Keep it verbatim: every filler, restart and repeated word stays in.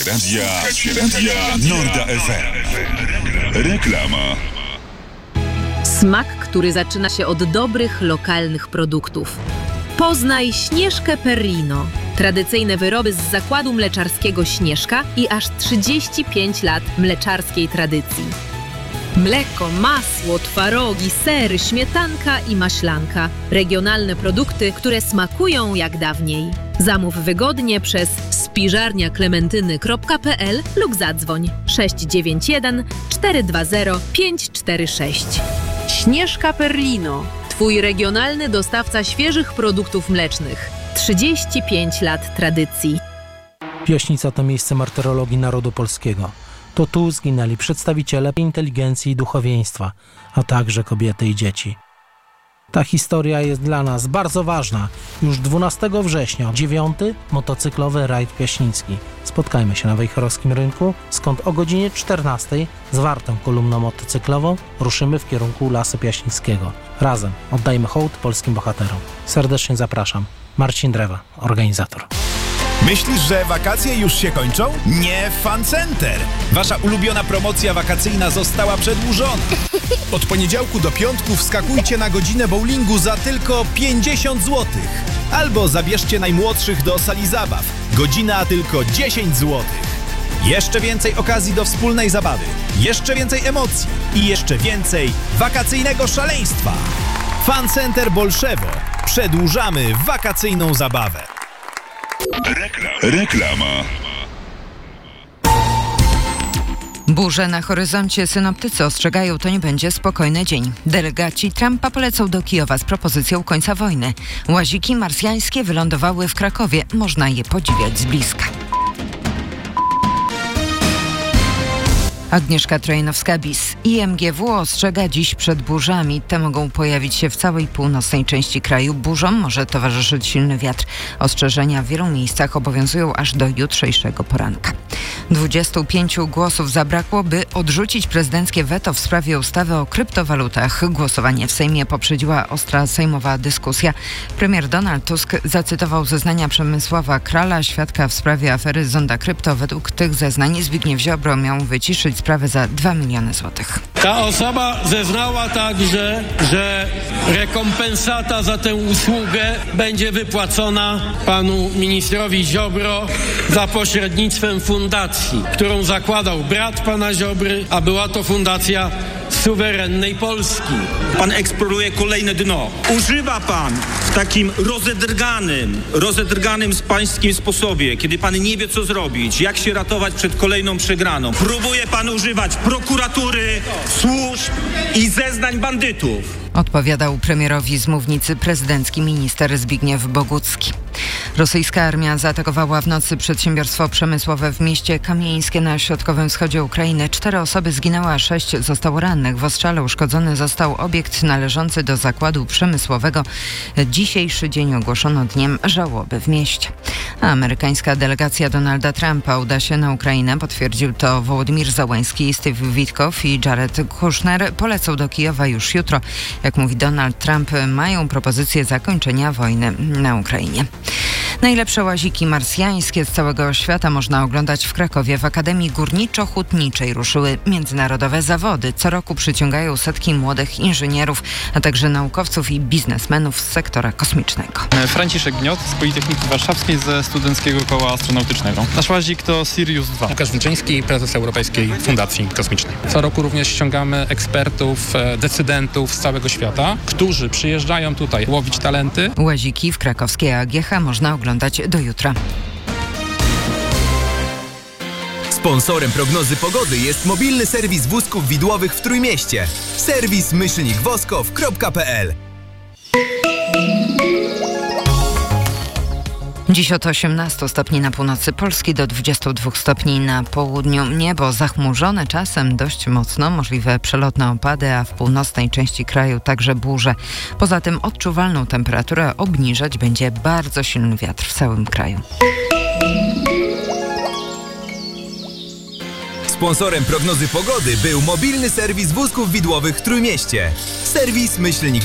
Słuchacie radia, Słuchacie radia Norda F M. Reklama. Smak, który zaczyna się od dobrych, lokalnych produktów. Poznaj Śnieżkę Perrino. Tradycyjne wyroby z zakładu mleczarskiego Śnieżka i aż trzydzieści pięć lat mleczarskiej tradycji. Mleko, masło, twarogi, sery, śmietanka i maślanka. Regionalne produkty, które smakują jak dawniej. Zamów wygodnie przez spiżarnia klementyny kropka p l lub zadzwoń sześć dziewięć jeden cztery dwa zero pięć cztery sześć. Śnieżka Perrino. Twój regionalny dostawca świeżych produktów mlecznych. trzydzieści pięć lat tradycji. Piaśnica to miejsce martyrologii narodu polskiego. To tu zginęli przedstawiciele inteligencji i duchowieństwa, a także kobiety i dzieci. Ta historia jest dla nas bardzo ważna. Już dwunastego września, dziewiąty motocyklowy rajd piaśnicki. Spotkajmy się na Wejherowskim Rynku, skąd o godzinie czternastej zwartą kolumną motocyklową ruszymy w kierunku Lasu Piaśnickiego. Razem oddajmy hołd polskim bohaterom. Serdecznie zapraszam. Marcin Drewa, organizator. Myślisz, że wakacje już się kończą? Nie w Fun Center! Wasza ulubiona promocja wakacyjna została przedłużona. Od poniedziałku do piątku wskakujcie na godzinę bowlingu za tylko pięćdziesiąt złotych. Albo zabierzcie najmłodszych do sali zabaw. Godzina tylko dziesięć złotych. Jeszcze więcej okazji do wspólnej zabawy. Jeszcze więcej emocji. I jeszcze więcej wakacyjnego szaleństwa. Fun Center Bolszewo. Przedłużamy wakacyjną zabawę. Reklama. Burze na horyzoncie. Synoptycy ostrzegają, to nie będzie spokojny dzień. Delegaci Trumpa polecą do Kijowa z propozycją końca wojny. Łaziki marsjańskie wylądowały w Krakowie. Można je podziwiać z bliska. Agnieszka Trojanowska-Bis. I M G W ostrzega dziś przed burzami. Te mogą pojawić się w całej północnej części kraju. Burzom może towarzyszyć silny wiatr. Ostrzeżenia w wielu miejscach obowiązują aż do jutrzejszego poranka. dwudziestu pięciu głosów zabrakło, by odrzucić prezydenckie weto w sprawie ustawy o kryptowalutach. Głosowanie w Sejmie poprzedziła ostra sejmowa dyskusja. Premier Donald Tusk zacytował zeznania Przemysława Krala, świadka w sprawie afery Zonda Krypto. Według tych zeznań Zbigniew Ziobro miał wyciszyć sprawę za dwa miliony złotych. Ta osoba zeznała także, że rekompensata za tę usługę będzie wypłacona panu ministrowi Ziobro za pośrednictwem fundacji, którą zakładał brat pana Ziobry, a była to fundacja suwerennej Polski. Pan eksploruje kolejne dno. Używa pan w takim rozedrganym, rozedrganym z pańskim sposobie, kiedy pan nie wie, co zrobić, jak się ratować przed kolejną przegraną. Próbuje pan używać prokuratury, służb i zeznań bandytów. Odpowiadał premierowi z mównicy prezydencki minister Zbigniew Bogucki. Rosyjska armia zaatakowała w nocy przedsiębiorstwo przemysłowe w mieście Kamieńskie na środkowym wschodzie Ukrainy. Cztery osoby zginęły, a sześć zostało rannych. W ostrzale uszkodzony został obiekt należący do zakładu przemysłowego. Dzisiejszy dzień ogłoszono dniem żałoby w mieście. A amerykańska delegacja Donalda Trumpa uda się na Ukrainę. Potwierdził to Wołodymyr Zełenski, Steve Witkow i Jared Kushner. Polecą do Kijowa już jutro. Jak mówi Donald Trump, mają propozycję zakończenia wojny na Ukrainie. Najlepsze łaziki marsjańskie z całego świata można oglądać w Krakowie. W Akademii Górniczo-Hutniczej ruszyły międzynarodowe zawody. Co roku przyciągają setki młodych inżynierów, a także naukowców i biznesmenów z sektora kosmicznego. Franciszek Gniot z Politechniki Warszawskiej ze Studenckiego Koła Astronautycznego. Nasz łazik to Sirius dwa. Łukasz Wilczyński, prezes Europejskiej Fundacji Kosmicznej. Co roku również ściągamy ekspertów, decydentów z całego świata, którzy przyjeżdżają tutaj łowić talenty. Łaziki w krakowskiej A G H można oglądać do jutra. Sponsorem prognozy pogody jest mobilny serwis wózków widłowych w Trójmieście. Serwis myślnik woskow kropka p l. Dziś od osiemnastu stopni na północy Polski do dwudziestu dwóch stopni na południu. Niebo zachmurzone, czasem dość mocno, możliwe przelotne opady, a w północnej części kraju także burze. Poza tym odczuwalną temperaturę obniżać będzie bardzo silny wiatr w całym kraju. Sponsorem prognozy pogody był mobilny serwis wózków widłowych w Trójmieście. Serwis myślnik